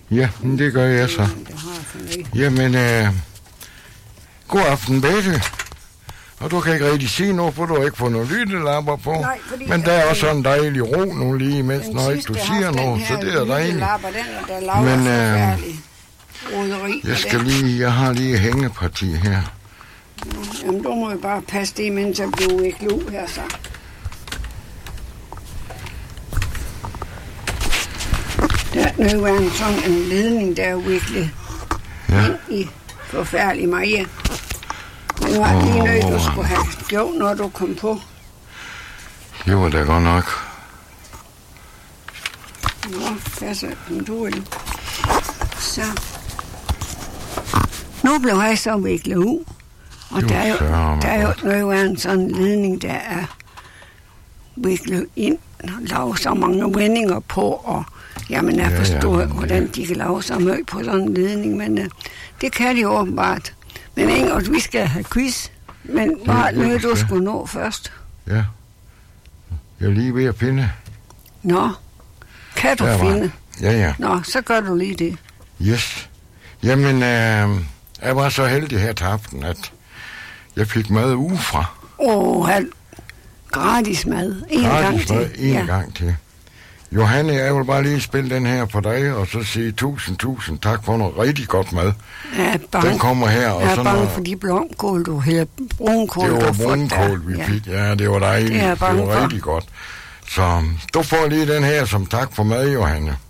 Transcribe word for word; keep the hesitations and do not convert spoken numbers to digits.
Ja, men det gør jeg så. Jamen, øh, god aften, Bette. Og du kan ikke rigtig sige noget, for du har ikke fået nogle lyttelapper på. Nej, men der er også sådan en dejlig ro nu lige imens, når ikke du siger noget, så det er dejligt. Men øh, jeg skal lige, jeg har lige et hængeparti her. Jamen, du må jo bare passe det, mens jeg bliver ikke lov her, så. Der er nu en sådan en ledning, der er virkelig ja. Ind i forfærdelig Maria. Men nu var lige nødt, du skulle have gjort, når du kom på. Det var da godt nok. Nå, passer kontoret. Så. Nu blev jeg så viklet ud. Og der er jo, der er jo nu en sådan ledning, der er viklet ind og lavet så mange vendinger på, og jamen, jeg forstår ikke, ja, ja, hvordan de kan lave så meget på sådan en ledning, men uh, det kan de åbenbart. Men Inger, vi skal have quiz, men bare ja, noget, du skulle nå først. Ja, jeg er lige ved at finde. Nå, kan du der finde? Ja, ja. Nå, så gør du lige det. Yes. Jamen, uh, jeg var så heldig her til aften, at jeg fik mad ugefra. Åh, oh, gratis mad. En gratis gang mad, til. En ja. gang til. Johanne, jeg vil bare lige spille den her på dig, og så sige tusind, tusind tak for noget rigtig godt mad. Bange, den kommer her. Og jeg er sådan bange noget. for de blomkål, du her brunkål. Det var brunkål, vi fik. Ja, det var dejligt. Det, det var rigtig godt. Så du får lige den her som tak for mad, Johanne.